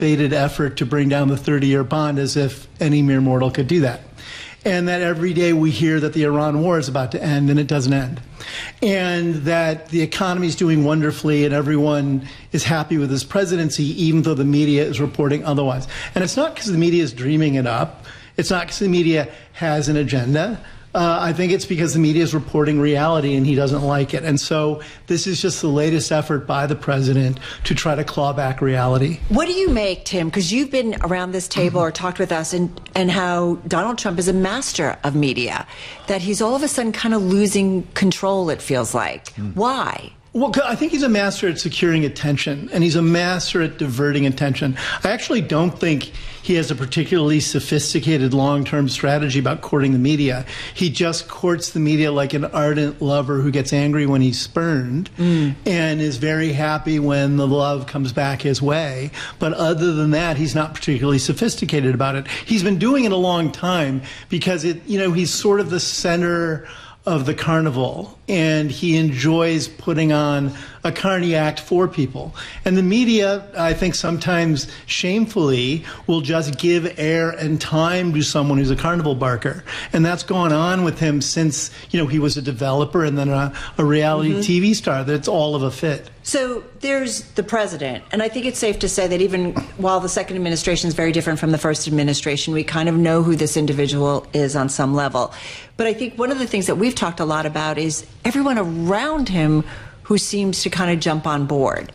bated effort to bring down the 30-year bond, as if any mere mortal could do that. And that every day we hear that the Iran war is about to end, and it doesn't end. And that the economy is doing wonderfully and everyone is happy with his presidency, even though the media is reporting otherwise. And it's not because the media is dreaming it up. It's not because the media has an agenda. I think it's because the media is reporting reality and he doesn't like it. And so this is just the latest effort by the president to try to claw back reality. What do you make, Tim, because you've been around this table or talked with us, and how Donald Trump is a master of media, that he's all of a sudden kind of losing control, it feels like. Why? Well, I think he's a master at securing attention, and he's a master at diverting attention. I actually don't think he has a particularly sophisticated long-term strategy about courting the media. He just courts the media like an ardent lover who gets angry when he's spurned and is very happy when the love comes back his way. But other than that, he's not particularly sophisticated about it. He's been doing it a long time because he's sort of the center of the carnival, and he enjoys putting on a carny act for people. And the media, I think sometimes shamefully, will just give air and time to someone who's a carnival barker. And that's gone on with him since, he was a developer and then a reality TV star. That's all of a fit. So there's the president, and I think it's safe to say that even while the second administration is very different from the first administration, we kind of know who this individual is on some level. But I think one of the things that we've talked a lot about is everyone around him who seems to kind of jump on board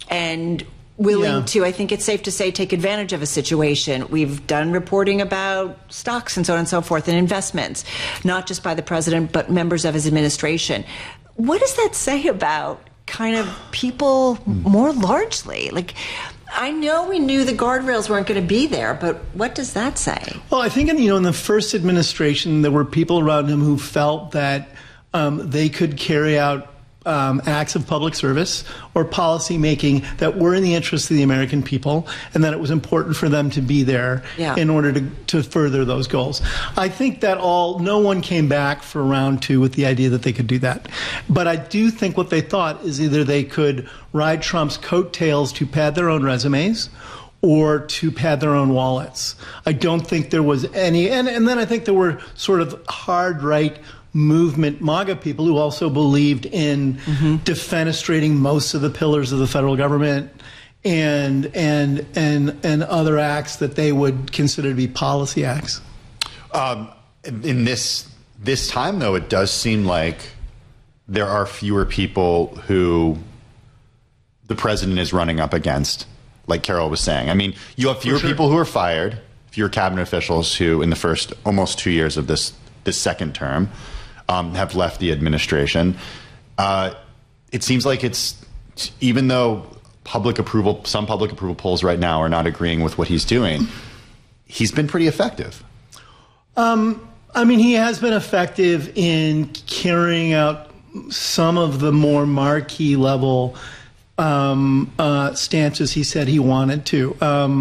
and willing to, I think it's safe to say, take advantage of a situation. We've done reporting about stocks and so on and so forth and investments, not just by the president, but members of his administration. What does that say about kind of people more largely? Like, I know we knew the guardrails weren't going to be there, but what does that say? Well, I think in the first administration, there were people around him who felt that they could carry out acts of public service or policy making that were in the interest of the American people, and that it was important for them to be there in order to further those goals. I think that no one came back for round two with the idea that they could do that. But I do think what they thought is either they could ride Trump's coattails to pad their own resumes or to pad their own wallets. I don't think there was any, and then I think there were sort of hard right movement MAGA people who also believed in defenestrating most of the pillars of the federal government and other acts that they would consider to be policy acts. In this time, though, it does seem like there are fewer people who the president is running up against, like Carol was saying. I mean, you have fewer people who are fired, fewer cabinet officials who, in the first almost 2 years of this second term, have left the administration. It seems like even though some public approval polls right now are not agreeing with what he's doing, he's been pretty effective. I mean, he has been effective in carrying out some of the more marquee level stances he said he wanted to.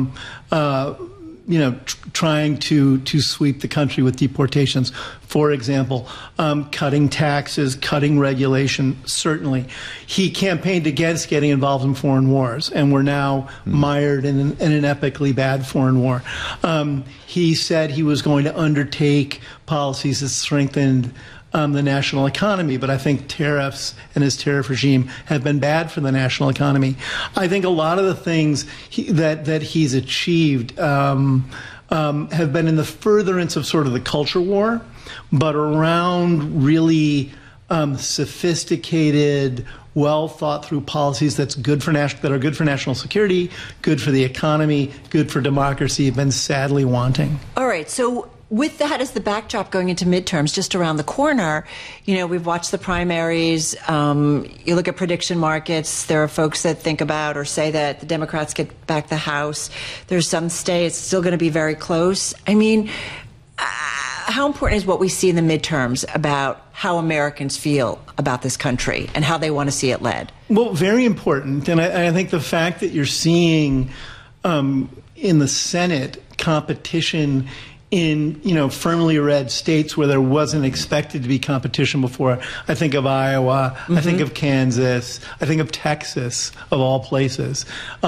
Trying to sweep the country with deportations, for example, cutting taxes, cutting regulation, certainly. He campaigned against getting involved in foreign wars, and we're now mired in an epically bad foreign war. He said he was going to undertake policies that strengthened the national economy, but I think tariffs and his tariff regime have been bad for the national economy. I think a lot of the things that he's achieved have been in the furtherance of sort of the culture war, but around really sophisticated, well thought through policies that are good for national security, good for the economy, good for democracy, have been sadly wanting. All right, so with that as the backdrop going into midterms just around the corner, we've watched the primaries. You look at prediction markets. There are folks that think about or say that the Democrats get back the House. There's some states still going to be very close. I mean, how important is what we see in the midterms about how Americans feel about this country and how they want to see it led? Well, very important. And I think the fact that you're seeing in the Senate competition in, firmly red states where there wasn't expected to be competition before. I think of Iowa. I think of Kansas. I think of Texas, of all places.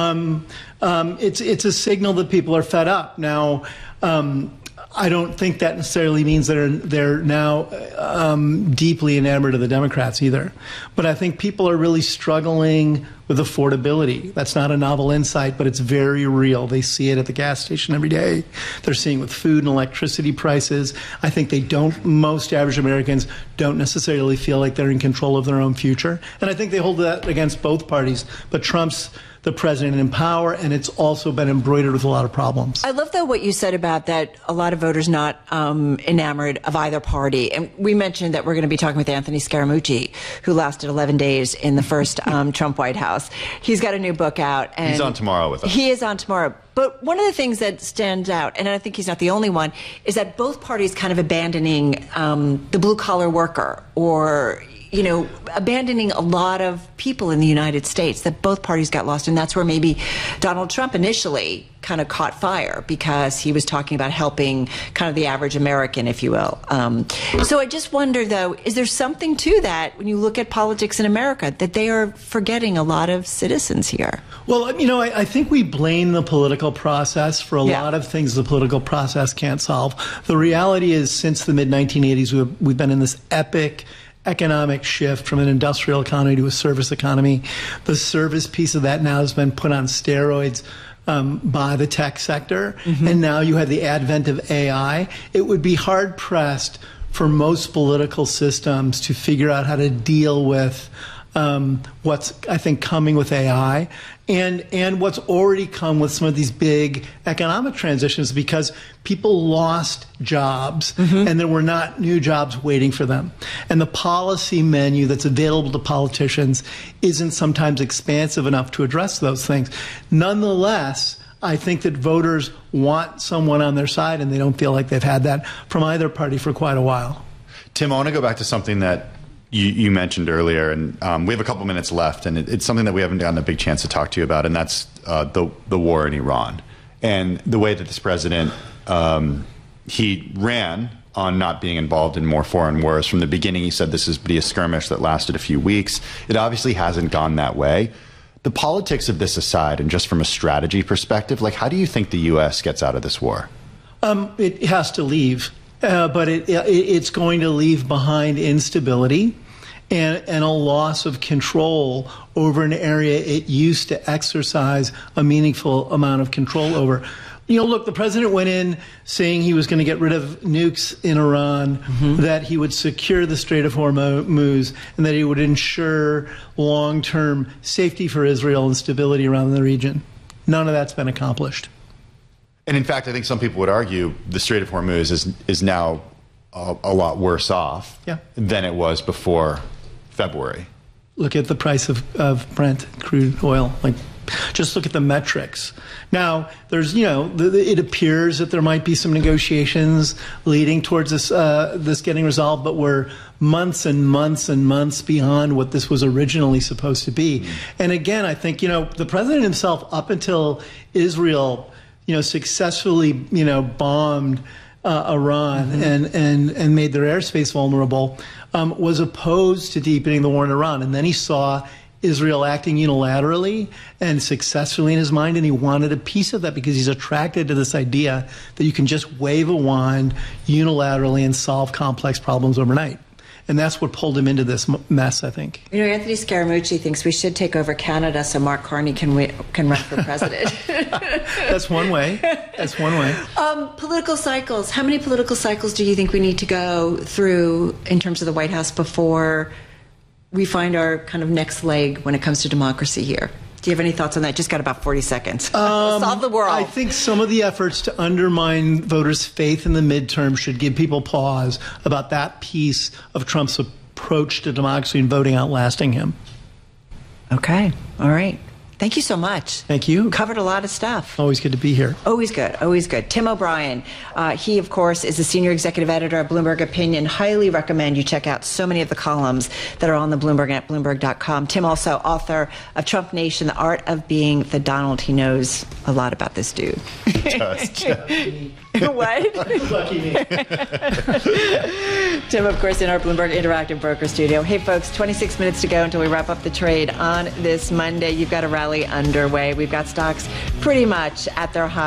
It's a signal that people are fed up. Now, I don't think that necessarily means they're now deeply enamored of the Democrats either. But I think people are really struggling with affordability. That's not a novel insight, but it's very real. They see it at the gas station every day. They're seeing it with food and electricity prices. I think most average Americans don't necessarily feel like they're in control of their own future. And I think they hold that against both parties. But Trump's the president in power, and it's also been embroidered with a lot of problems. I love, though, what you said about that a lot of voters not enamored of either party. And we mentioned that we're going to be talking with Anthony Scaramucci, who lasted 11 days in the first Trump White House. He's got a new book out. And he's on tomorrow with us. He is on tomorrow. But one of the things that stands out, and I think he's not the only one, is that both parties kind of abandoning the blue-collar worker, or abandoning a lot of people in the United States, that both parties got lost. And that's where maybe Donald Trump initially kind of caught fire, because he was talking about helping kind of the average American, if you will. So I just wonder, though, is there something to that when you look at politics in America, that they are forgetting a lot of citizens here? Well, I think we blame the political process for a lot of things the political process can't solve. The reality is, since the mid-1980s, we've been in this epic economic shift from an industrial economy to a service economy. The service piece of that now has been put on steroids by the tech sector. And now you have the advent of AI. It would be hard-pressed for most political systems to figure out how to deal with what's, I think, coming with AI, and what's already come with some of these big economic transitions, because people lost jobs and there were not new jobs waiting for them. And the policy menu that's available to politicians isn't sometimes expansive enough to address those things. Nonetheless, I think that voters want someone on their side, and they don't feel like they've had that from either party for quite a while. Tim, I want to go back to something that you mentioned earlier, and we have a couple minutes left, and it's something that we haven't gotten a big chance to talk to you about, and that's the war in Iran. And the way that this president, he ran on not being involved in more foreign wars. From the beginning, he said this is be a skirmish that lasted a few weeks. It obviously hasn't gone that way. The politics of this aside, and just from a strategy perspective, like, how do you think the U.S. gets out of this war? It has to leave. But it's going to leave behind instability and a loss of control over an area it used to exercise a meaningful amount of control over. Look, the president went in saying he was going to get rid of nukes in Iran, that he would secure the Strait of Hormuz, and that he would ensure long-term safety for Israel and stability around the region. None of that's been accomplished. And in fact, I think some people would argue the Strait of Hormuz is now a lot worse off than it was before February. Look at the price of Brent crude oil. Just look at the metrics. Now, there's, it appears that there might be some negotiations leading towards this getting resolved, but we're months and months and months beyond what this was originally supposed to be. And again, I think, the president himself, up until Israel successfully, bombed Iran and made their airspace vulnerable, was opposed to deepening the war in Iran. And then he saw Israel acting unilaterally and successfully in his mind, and he wanted a piece of that because he's attracted to this idea that you can just wave a wand unilaterally and solve complex problems overnight. And that's what pulled him into this mess, I think. Anthony Scaramucci thinks we should take over Canada so Mark Carney can run for president. That's one way. That's one way. Political cycles. How many political cycles do you think we need to go through in terms of the White House before we find our kind of next leg when it comes to democracy here? Do you have any thoughts on that? Just got about 40 seconds. Solve the world. I think some of the efforts to undermine voters' faith in the midterm should give people pause about that piece of Trump's approach to democracy and voting outlasting him. Okay. All right. Thank you so much. Thank you. Covered a lot of stuff. Always good to be here. Always good. Always good. Tim O'Brien. He, of course, is the senior executive editor of Bloomberg Opinion. Highly recommend you check out so many of the columns that are on the Bloomberg at Bloomberg.com. Tim, also author of Trump Nation, The Art of Being the Donald. He knows a lot about this dude. Just. What? Lucky me. Tim, of course, in our Bloomberg Interactive Broker Studio. Hey, folks, 26 minutes to go until we wrap up the trade on this Monday. You've got a rally underway. We've got stocks pretty much at their high.